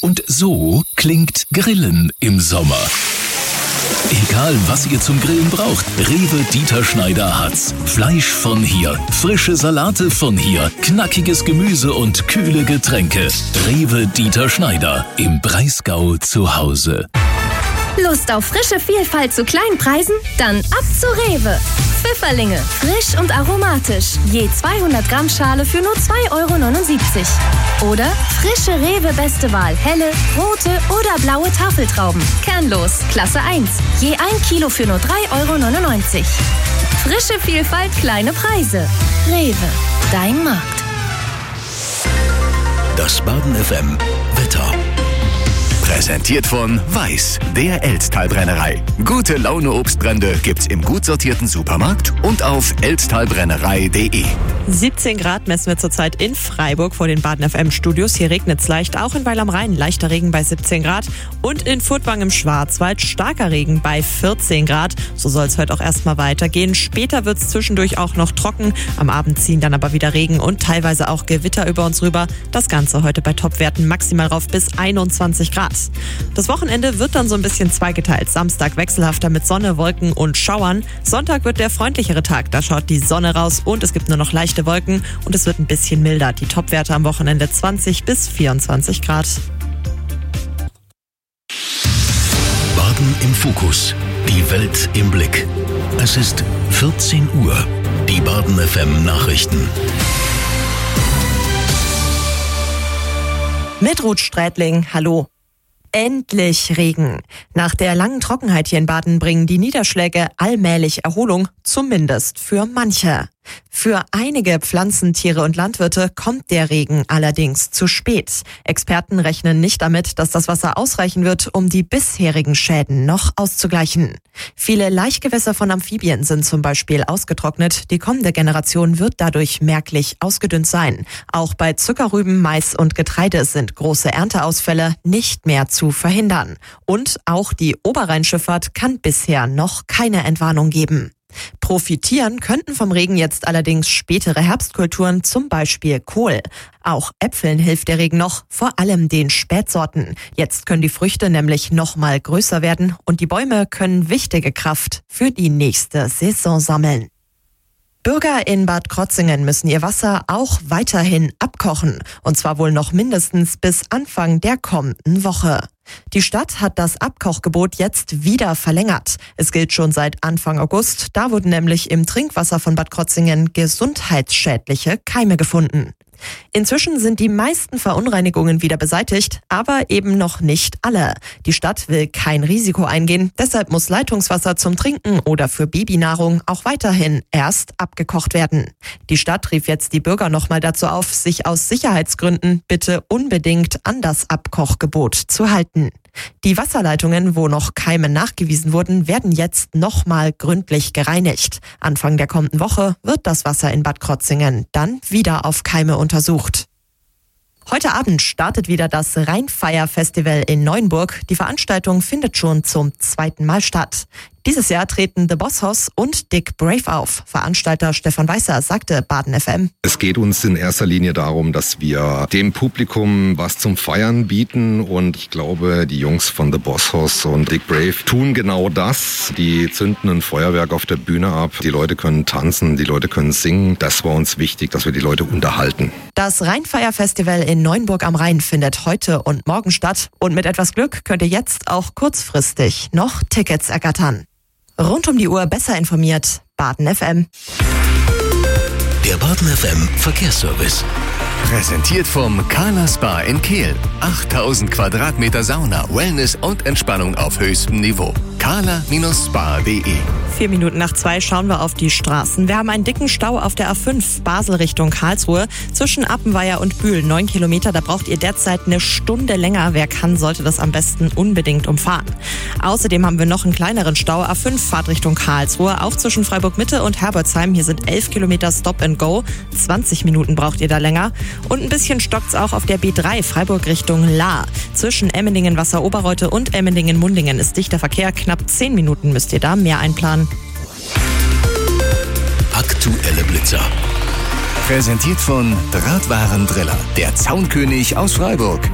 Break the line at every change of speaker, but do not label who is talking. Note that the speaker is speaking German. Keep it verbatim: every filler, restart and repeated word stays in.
Und so klingt Grillen im Sommer. Egal, was ihr zum Grillen braucht, Rewe Dieter Schneider hat's. Fleisch von hier, frische Salate von hier, knackiges Gemüse und kühle Getränke. Rewe Dieter Schneider im Breisgau zu Hause.
Lust auf frische Vielfalt zu kleinen Preisen? Dann ab zu Rewe. Pfifferlinge, frisch und aromatisch. Je zweihundert Gramm Schale für nur zwei Euro neunundsiebzig. Oder frische Rewe Beste Wahl, helle, rote oder blaue Tafeltrauben. Kernlos, Klasse eins. Je ein Kilo für nur drei Euro neunundneunzig. Frische Vielfalt, kleine Preise. Rewe, dein Markt.
Das Baden F M Wetter. Präsentiert von Weiß, der Elztal-Brennerei. Gute Laune Obstbrände gibt's im gut sortierten Supermarkt und auf elztalbrennerei punkt de.
siebzehn Grad messen wir zurzeit in Freiburg vor den Baden F M-Studios. Hier regnet es leicht, auch in Weil am Rhein leichter Regen bei siebzehn Grad. Und in Furtwangen im Schwarzwald starker Regen bei vierzehn Grad. So soll es heute auch erstmal weitergehen. Später wird es zwischendurch auch noch trocken. Am Abend ziehen dann aber wieder Regen und teilweise auch Gewitter über uns rüber. Das Ganze heute bei Topwerten maximal rauf bis einundzwanzig Grad. Das Wochenende wird dann so ein bisschen zweigeteilt. Samstag wechselhafter mit Sonne, Wolken und Schauern. Sonntag wird der freundlichere Tag. Da schaut die Sonne raus und es gibt nur noch leichte Wolken und es wird ein bisschen milder. Die Topwerte am Wochenende zwanzig bis vierundzwanzig Grad.
Baden im Fokus. Die Welt im Blick. Es ist vierzehn Uhr. Die Baden F M Nachrichten.
Mit Ruth Strätling, hallo. Endlich Regen. Nach der langen Trockenheit hier in Baden bringen die Niederschläge allmählich Erholung, zumindest für manche. Für einige Pflanzen, Tiere und Landwirte kommt der Regen allerdings zu spät. Experten rechnen nicht damit, dass das Wasser ausreichen wird, um die bisherigen Schäden noch auszugleichen. Viele Laichgewässer von Amphibien sind zum Beispiel ausgetrocknet. Die kommende Generation wird dadurch merklich ausgedünnt sein. Auch bei Zuckerrüben, Mais und Getreide sind große Ernteausfälle nicht mehr zu verhindern. Und auch die Oberrheinschifffahrt kann bisher noch keine Entwarnung geben. Profitieren könnten vom Regen jetzt allerdings spätere Herbstkulturen, zum Beispiel Kohl. Auch Äpfeln hilft der Regen noch, vor allem den Spätsorten. Jetzt können die Früchte nämlich noch mal größer werden und die Bäume können wichtige Kraft für die nächste Saison sammeln. Bürger in Bad Krozingen müssen ihr Wasser auch weiterhin abkochen. Und zwar wohl noch mindestens bis Anfang der kommenden Woche. Die Stadt hat das Abkochgebot jetzt wieder verlängert. Es gilt schon seit Anfang August. Da wurden nämlich im Trinkwasser von Bad Krozingen gesundheitsschädliche Keime gefunden. Inzwischen sind die meisten Verunreinigungen wieder beseitigt, aber eben noch nicht alle. Die Stadt will kein Risiko eingehen, deshalb muss Leitungswasser zum Trinken oder für Babynahrung auch weiterhin erst abgekocht werden. Die Stadt rief jetzt die Bürger nochmal dazu auf, sich aus Sicherheitsgründen bitte unbedingt an das Abkochgebot zu halten. Die Wasserleitungen, wo noch Keime nachgewiesen wurden, werden jetzt nochmal gründlich gereinigt. Anfang der kommenden Woche wird das Wasser in Bad Krozingen dann wieder auf Keime untersucht. Heute Abend startet wieder das Rheinfeier-Festival in Neuenburg. Die Veranstaltung findet schon zum zweiten Mal statt. Dieses Jahr treten The Boss Hoss und Dick Brave auf. Veranstalter Stefan Weißer sagte Baden F M.
Es geht uns in erster Linie darum, dass wir dem Publikum was zum Feiern bieten. Und ich glaube, die Jungs von The Boss Hoss und Dick Brave tun genau das. Die zünden ein Feuerwerk auf der Bühne ab. Die Leute können tanzen, die Leute können singen. Das war uns wichtig, dass wir die Leute unterhalten.
Das Rheinfeier-Festival in Neuenburg am Rhein findet heute und morgen statt. Und mit etwas Glück könnt ihr jetzt auch kurzfristig noch Tickets ergattern. Rund um die Uhr besser informiert, Baden F M.
Der Baden F M Verkehrsservice. Präsentiert vom Kala Spa in Kehl. achttausend Quadratmeter Sauna, Wellness und Entspannung auf höchstem Niveau. kala Spa punkt de.
Vier Minuten nach zwei schauen wir auf die Straßen. Wir haben einen dicken Stau auf der A fünf, Basel Richtung Karlsruhe. Zwischen Appenweier und Bühl, neun Kilometer. Da braucht ihr derzeit eine Stunde länger. Wer kann, sollte das am besten unbedingt umfahren. Außerdem haben wir noch einen kleineren Stau. A fünf, Fahrt Richtung Karlsruhe. Auch zwischen Freiburg Mitte und Herbertsheim. Hier sind elf Kilometer Stop and Go. zwanzig Minuten braucht ihr da länger. Und ein bisschen stockt's auch auf der B drei, Freiburg Richtung Lahr. Zwischen Emmendingen-Wasser-Oberreute und Emmendingen-Mundingen ist dichter Verkehr. Knapp zehn Minuten müsst ihr da mehr einplanen.
Aktuelle Blitzer. Präsentiert von Drahtwarendriller, der Zaunkönig aus Freiburg.